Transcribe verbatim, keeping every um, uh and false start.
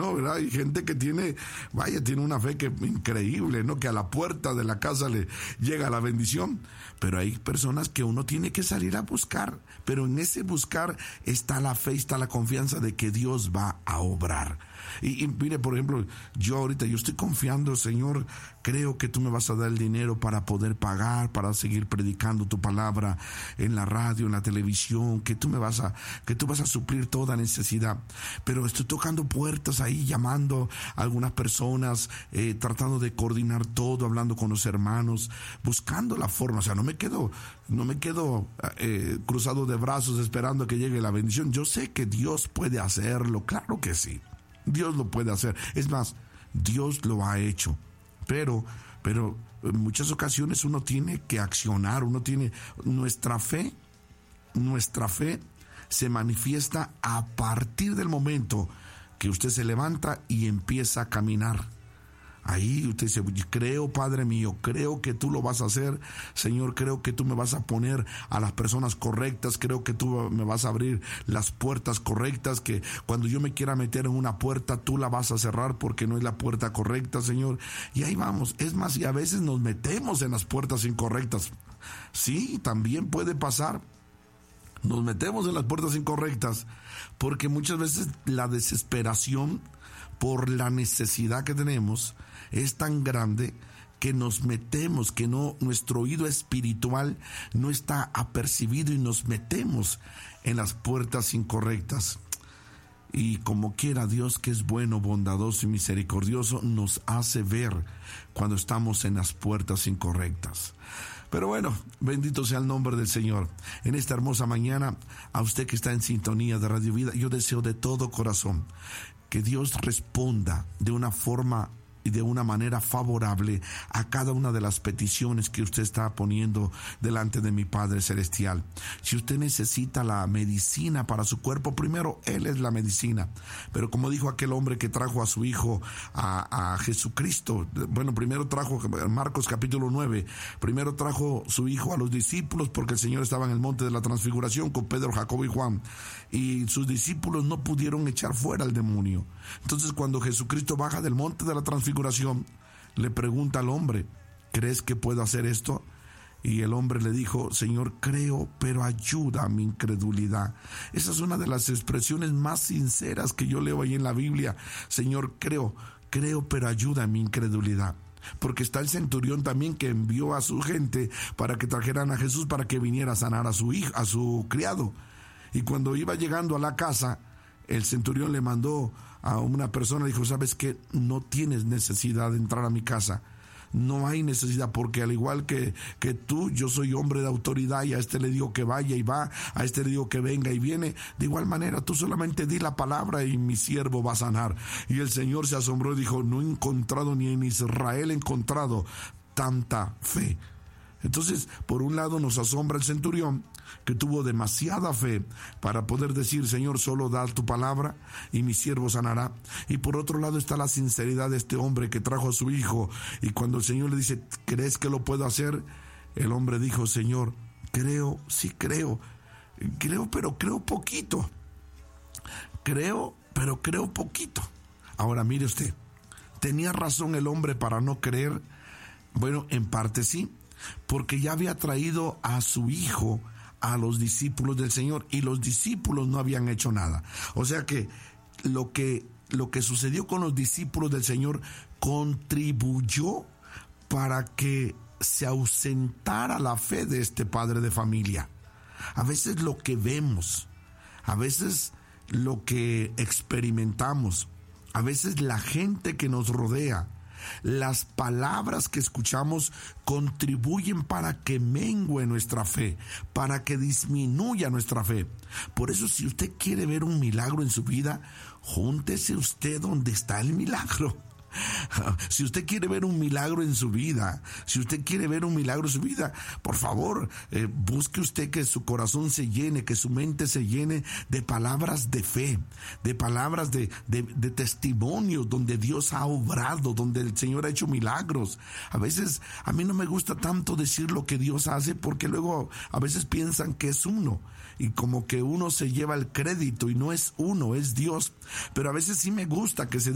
no, ¿verdad? Hay gente que tiene, vaya, tiene una fe que increíble, ¿no? Que a la puerta de la casa le llega la bendición. Pero hay personas que uno tiene que salir a buscar. Pero en ese buscar está la fe, está la confianza de que Dios va a obrar. Y, y mire, por ejemplo, yo ahorita, yo estoy confiando, Señor, creo que tú me vas a dar el dinero para poder pagar, para seguir predicando tu palabra en la radio, en la televisión, que tú me vas a, que tú vas a suplir toda necesidad. Pero estoy tocando puertas ahí, llamando a algunas personas, eh, tratando de coordinar todo, hablando con los hermanos, buscando la forma. O sea, no me quedo, no me quedo eh, cruzado de brazos esperando a que llegue la bendición. Yo sé que Dios puede hacerlo, claro que sí. Dios lo puede hacer. Es más, Dios lo ha hecho. Pero, pero en muchas ocasiones uno tiene que accionar, uno tiene, nuestra fe, nuestra fe se manifiesta a partir del momento que usted se levanta y empieza a caminar. Ahí usted dice, creo, Padre mío, creo que tú lo vas a hacer, Señor, creo que tú me vas a poner a las personas correctas, creo que tú me vas a abrir las puertas correctas, que cuando yo me quiera meter en una puerta, tú la vas a cerrar porque no es la puerta correcta, Señor. Y ahí vamos. Es más, y a veces nos metemos en las puertas incorrectas. Sí, también puede pasar. Nos metemos en las puertas incorrectas porque muchas veces la desesperación por la necesidad que tenemos es tan grande que nos metemos, que no, nuestro oído espiritual no está apercibido y nos metemos en las puertas incorrectas. Y como quiera, Dios, que es bueno, bondadoso y misericordioso, nos hace ver cuando estamos en las puertas incorrectas. Pero bueno, bendito sea el nombre del Señor. En esta hermosa mañana, a usted que está en sintonía de Radio Vida, yo deseo de todo corazón que Dios responda de una forma y de una manera favorable a cada una de las peticiones que usted está poniendo delante de mi Padre Celestial. Si usted necesita la medicina para su cuerpo, primero Él es la medicina. Pero como dijo aquel hombre que trajo a su hijo a, a Jesucristo, bueno, primero trajo, Marcos capítulo nueve, primero trajo su hijo a los discípulos porque el Señor estaba en el monte de la transfiguración con Pedro, Jacobo y Juan, y sus discípulos no pudieron echar fuera al demonio. Entonces, cuando Jesucristo baja del monte de la transfiguración, le pregunta al hombre, ¿crees que puedo hacer esto? Y el hombre le dijo, Señor, creo, pero ayuda a mi incredulidad. Esa es una de las expresiones más sinceras que yo leo ahí en la Biblia. Señor, creo, creo, pero ayuda a mi incredulidad. Porque está el centurión también que envió a su gente para que trajeran a Jesús para que viniera a sanar a su hijo, a su criado. Y cuando iba llegando a la casa, el centurión le mandó a una persona, dijo, ¿sabes qué? No tienes necesidad de entrar a mi casa. No hay necesidad, porque al igual que, que tú, yo soy hombre de autoridad y a este le digo que vaya y va, a este le digo que venga y viene. De igual manera, tú solamente di la palabra y mi siervo va a sanar. Y el Señor se asombró y dijo, no he encontrado, ni en Israel he encontrado tanta fe. Entonces, por un lado nos asombra el centurión, que tuvo demasiada fe para poder decir, Señor, solo da tu palabra y mi siervo sanará. Y por otro lado está la sinceridad de este hombre que trajo a su hijo, y cuando el Señor le dice, ¿crees que lo puedo hacer? El hombre dijo, Señor, creo, sí creo, creo, pero creo poquito. Creo, pero creo poquito. Ahora mire usted, ¿tenía razón el hombre para no creer? Bueno, en parte sí, porque ya había traído a su hijo a los discípulos del Señor y los discípulos no habían hecho nada. O sea que lo que, lo que sucedió con los discípulos del Señor contribuyó para que se ausentara la fe de este padre de familia. A veces lo que vemos, a veces lo que experimentamos, a veces la gente que nos rodea, las palabras que escuchamos contribuyen para que mengue nuestra fe, para que disminuya nuestra fe. Por eso, si usted quiere ver un milagro en su vida, júntese usted donde está el milagro. Si usted quiere ver un milagro en su vida, si usted quiere ver un milagro en su vida, por favor, eh, busque usted que su corazón se llene, que su mente se llene de palabras de fe, de palabras de, de, de testimonios donde Dios ha obrado, donde el Señor ha hecho milagros. A veces, a mí no me gusta tanto decir lo que Dios hace, porque luego a veces piensan que es uno, y como que uno se lleva el crédito, y no es uno, es Dios. Pero a veces sí me gusta que se